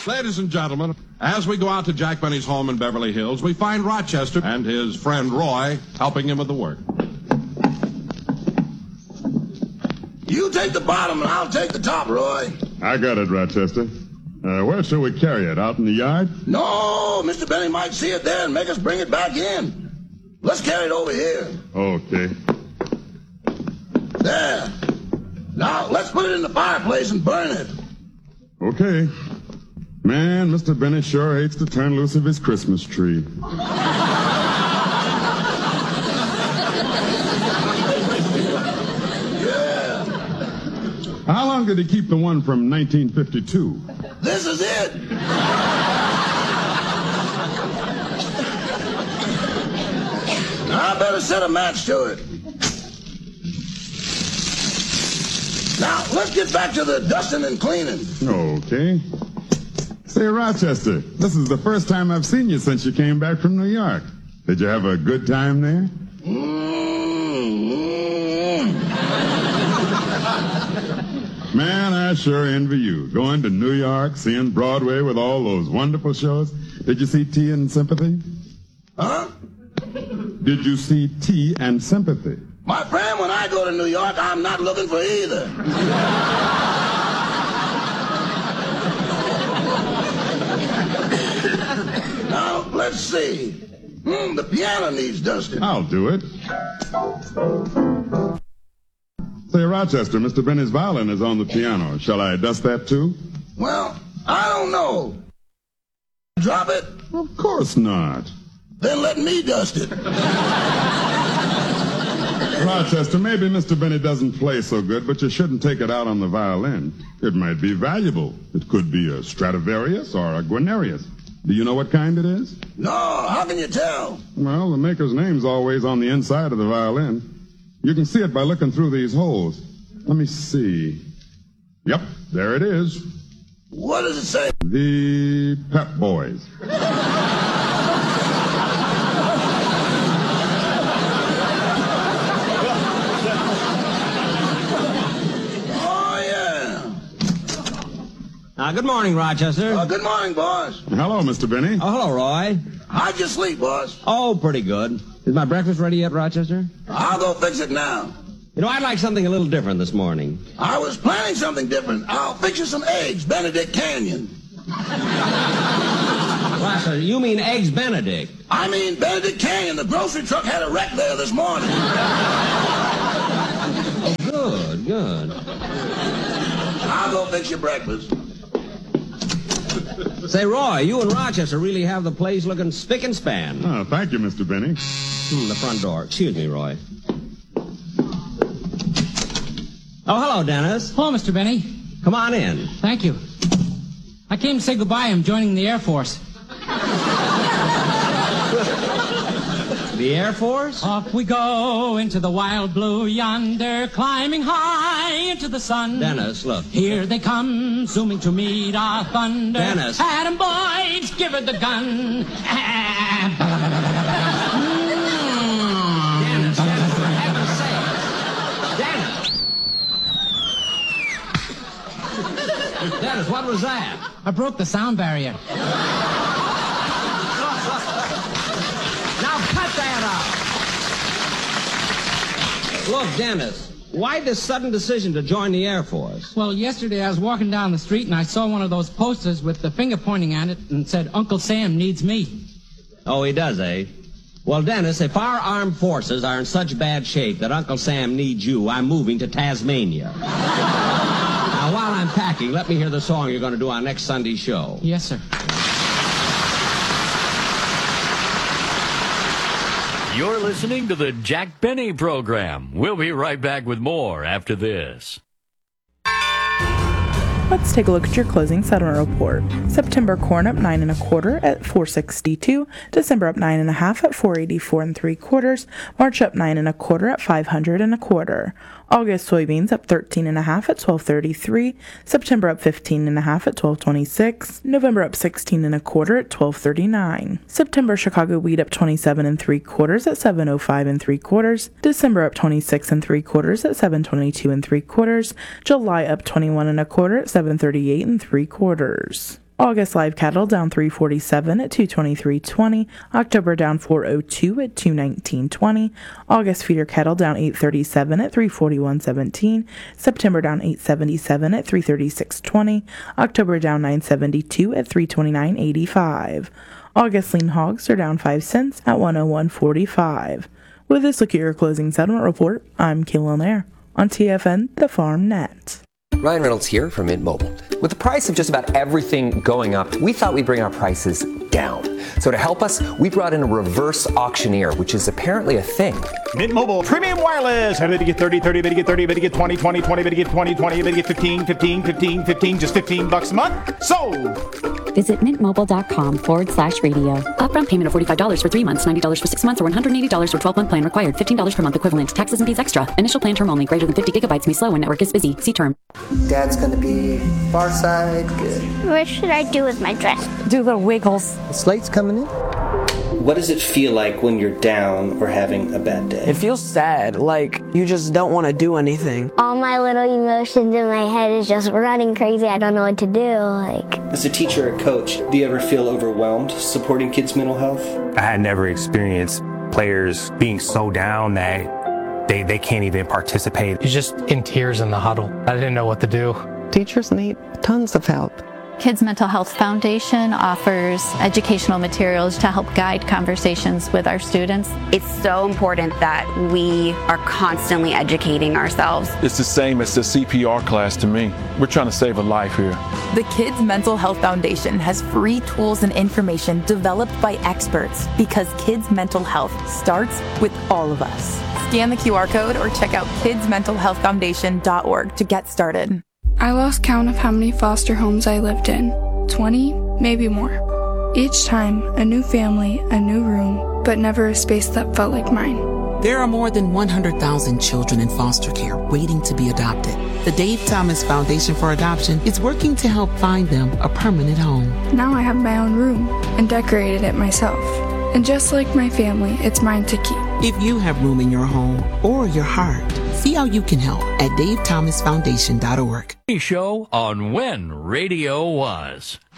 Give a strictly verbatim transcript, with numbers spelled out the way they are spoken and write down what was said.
Ladies and gentlemen, as we go out to Jack Benny's home in Beverly Hills, we find Rochester and his friend Roy helping him with the work. You take the bottom and I'll take the top, Roy. I got it, Rochester. Uh, where shall we carry it? Out in the yard? No, Mister Benny might see it there and make us bring it back in. Let's carry it over here. Okay. There. Now, let's put it in the fireplace and burn it. Okay. Man, Mister Benny sure hates to turn loose of his Christmas tree. Yeah. How long did he keep the one from nineteen fifty-two? This is it. I better set a match to it. Now, let's get back to the dusting and cleaning. Okay. Say, Rochester, this is the first time I've seen you since you came back from New York. Did you have a good time there? Mm-hmm. Man, I sure envy you. Going to New York, seeing Broadway with all those wonderful shows. Did you see Tea and Sympathy? Huh? Did you see Tea and Sympathy? My friend, when I go to New York, I'm not looking for either. Now, let's see. Hmm, the piano needs dusting. I'll do it. Say, Rochester, Mister Benny's violin is on the piano. Shall I dust that too? Well, I don't know. Drop it? Of course not. Then let me dust it. Rochester, maybe Mister Benny doesn't play so good, but you shouldn't take it out on the violin. It might be valuable. It could be a Stradivarius or a Guarnerius. Do you know what kind it is? No, how can you tell? Well, the maker's name's always on the inside of the violin. You can see it by looking through these holes. Let me see. Yep, there it is. What does it say? The Pep Boys. Uh, good morning, Rochester. Uh, good morning, boss. Hello, Mister Benny. Oh, hello, Roy. How'd you sleep, boss? Oh, pretty good. Is my breakfast ready yet, Rochester? I'll go fix it now. You know, I'd like something a little different this morning. I was planning something different. I'll fix you some eggs, Benedict Canyon. Rochester, you mean Eggs Benedict? I mean Benedict Canyon. The grocery truck had a wreck there this morning. Oh, good, good. I'll go fix your breakfast. Say, Roy, you and Rochester really have the place looking spick and span. Oh, thank you, Mister Benny. Hmm, the front door. Excuse me, Roy. Oh, hello, Dennis. Hello, Mister Benny. Come on in. Thank you. I came to say goodbye. I'm joining the Air Force. The Air Force? Off we go into the wild blue yonder, climbing high into the sun. Dennis, look. Here they come, zooming to meet our thunder. Dennis. Adam Boyd, give her the gun. Dennis, Dennis, for heaven's sake. Dennis. Dennis, what was that? I broke the sound barrier. Now cut that out. Look, Dennis, why this sudden decision to join the Air Force? Well, yesterday I was walking down the street and I saw one of those posters with the finger pointing at it and said, Uncle Sam needs me. Oh, he does, eh? Well, Dennis, if our armed forces are in such bad shape that Uncle Sam needs you, I'm moving to Tasmania. Now, while I'm packing, let me hear the song you're going to do on next Sunday's show. Yes, sir. You're listening to the Jack Benny Program. We'll be right back with more after this. Let's take a look at your closing settlement report. September corn up nine and a quarter at four sixty-two. December up nine and a half at four eighty-four and three quarters. March up nine and a quarter at five hundred and a quarter. August soybeans up thirteen and a half at twelve thirty-three. September up fifteen and a half at twelve twenty-six. November up sixteen and a quarter at twelve thirty-nine. September Chicago wheat up twenty-seven and three quarters at seven oh five and three quarters. December up twenty-six and three quarters at seven twenty-two and three quarters. July up twenty-one and a quarter at seven thirty-eight and three quarters. August live cattle down three forty-seven at two twenty-three twenty. October down four oh two at two nineteen twenty. August feeder cattle down eight thirty-seven at three forty-one seventeen. September down eight seventy-seven at three thirty-six twenty. October down nine seventy-two at three twenty-nine eighty-five. August lean hogs are down five cents at one oh one forty-five. With this, look at your closing settlement report. I'm Kayla Nair on T F N, the Farm Net. Ryan Reynolds here from Mint Mobile. With the price of just about everything going up, we thought we'd bring our prices down. So to help us, we brought in a reverse auctioneer, which is apparently a thing. Mint Mobile Premium Wireless. How did you get thirty, thirty, bit to get thirty, bit to get twenty, twenty, twenty, bit to get twenty, twenty, bit to get fifteen, fifteen, fifteen, fifteen, just fifteen bucks a month? Sold! Visit mintmobile.com forward slash radio. Upfront payment of forty-five dollars for three months, ninety dollars for six months, or one hundred eighty dollars for twelve-month plan required. fifteen dollars per month equivalent. Taxes and fees extra. Initial plan term only. Greater than fifty gigabytes may slow when network is busy. See term. Dad's gonna be far side. Good. What should I do with my dress? Do little wiggles. The slate's coming in. What does it feel like when you're down or having a bad day? It feels sad, like you just don't want to do anything. All my little emotions in my head is just running crazy. I don't know what to do. Like, as a teacher or coach, do you ever feel overwhelmed supporting kids' mental health? I had never experienced players being so down that they, they can't even participate. You're just in tears in the huddle. I didn't know what to do. Teachers need tons of help. Kids Mental Health Foundation offers educational materials to help guide conversations with our students. It's so important that we are constantly educating ourselves. It's the same as the C P R class to me. We're trying to save a life here. The Kids Mental Health Foundation has free tools and information developed by experts because kids' mental health starts with all of us. Scan the Q R code or check out kids mental health foundation dot org to get started. I lost count of how many foster homes I lived in. twenty, maybe more. Each time, a new family, a new room, but never a space that felt like mine. There are more than one hundred thousand children in foster care waiting to be adopted. The Dave Thomas Foundation for Adoption is working to help find them a permanent home. Now I have my own room and decorated it myself. And just like my family, it's mine to keep. If you have room in your home or your heart, see how you can help at dave thomas foundation dot org. Show on when radio was.